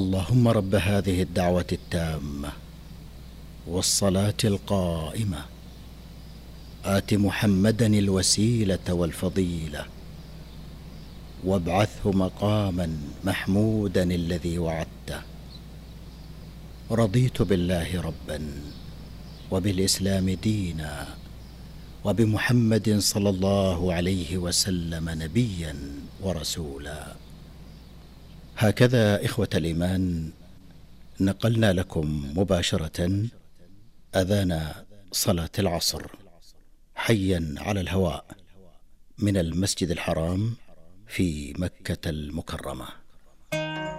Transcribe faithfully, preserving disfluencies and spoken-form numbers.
اللهم رب هذه الدعوة التامة والصلاة القائمة آت محمدا الوسيلة والفضيلة وابعثه مقاما محمودا الذي وعدته. رضيت بالله ربا وبالإسلام دينا وبمحمد صلى الله عليه وسلم نبيا ورسولا. هكذا إخوة الإيمان نقلنا لكم مباشرة أذان صلاة العصر حيا على الهواء من المسجد الحرام في مكة المكرمة.